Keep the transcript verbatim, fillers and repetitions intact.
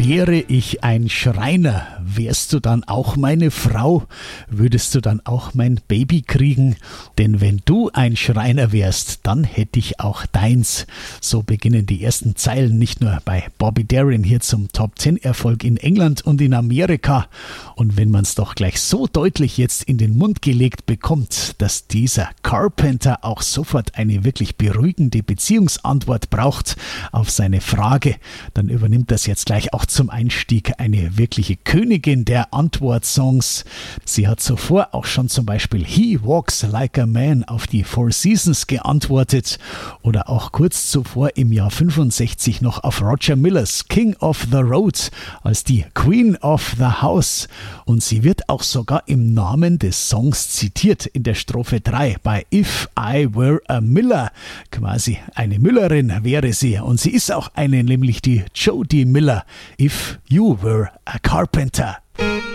Wäre ich ein Schreiner, wärst du dann auch meine Frau? Würdest du dann auch mein Baby kriegen? Denn wenn du ein Schreiner wärst, dann hätte ich auch deins. So beginnen die ersten Zeilen nicht nur bei Bobby Darin hier zum Top Ten Erfolg in England und in Amerika. Und wenn man es doch gleich so deutlich jetzt in den Mund gelegt bekommt, dass dieser Carpenter auch sofort eine wirklich beruhigende Beziehungsantwort braucht auf seine Frage, dann übernimmt das jetzt gleich auch zum Einstieg eine wirkliche Königin der Antwortsongs. Sie hat zuvor auch schon zum Beispiel He Walks Like a Man auf die Four Seasons geantwortet oder auch kurz zuvor im Jahr fünfundsechzig noch auf Roger Millers King of the Road als die Queen of the House. Und sie wird auch sogar im Namen des Songs zitiert in der Strophe drei bei If I Were a Miller. Quasi eine Müllerin wäre sie und sie ist auch eine, nämlich die Jody Miller. If You Were a Carpenter.